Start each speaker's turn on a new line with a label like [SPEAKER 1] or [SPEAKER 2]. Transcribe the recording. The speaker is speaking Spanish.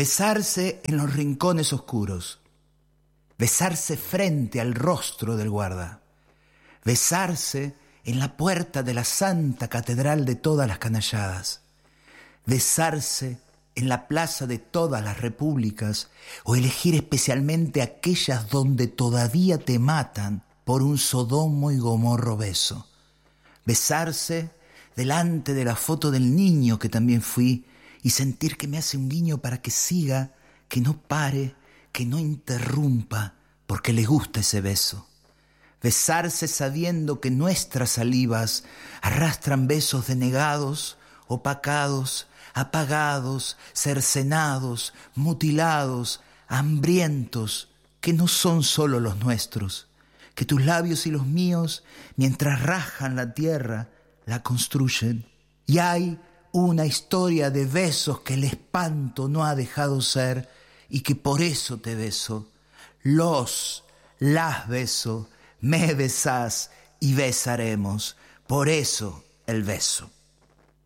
[SPEAKER 1] Besarse en los rincones oscuros, besarse frente al rostro del guarda, besarse en la puerta de la santa catedral de todas las canalladas, besarse en la plaza de todas las repúblicas o elegir especialmente aquellas donde todavía te matan por un Sodomo y Gomorro beso, besarse delante de la foto del niño que también fui y sentir que me hace un guiño para que siga, que no pare, que no interrumpa, porque le gusta ese beso. Besarse sabiendo que nuestras salivas arrastran besos denegados, opacados, apagados, cercenados, mutilados, hambrientos, que no son solo los nuestros, que tus labios y los míos, mientras rajan la tierra, la construyen. Y hay una historia de besos que el espanto no ha dejado ser y que por eso te beso. Las beso, me besás y besaremos. Por eso el beso.